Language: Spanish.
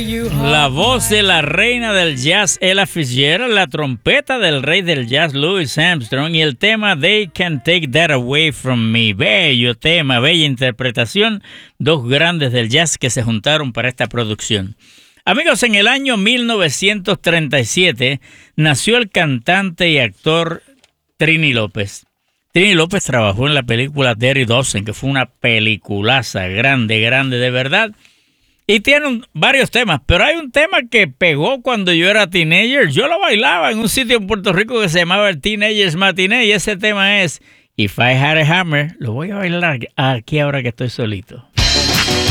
La voz de la reina del jazz, Ella Fitzgerald, la trompeta del rey del jazz, Louis Armstrong, y el tema They Can't Take That Away From Me. Bello tema, bella interpretación, dos grandes del jazz que se juntaron para esta producción. Amigos, en el año 1937 nació el cantante y actor Trini López. Trini López trabajó en la película Dirty Dozen, que fue una peliculaza grande, grande de verdad. Y tiene varios temas, pero hay un tema que pegó cuando yo era teenager. Yo lo bailaba en un sitio en Puerto Rico que se llamaba el Teenagers Matinee y ese tema es If I Had a Hammer. Lo voy a bailar aquí ahora que estoy solito.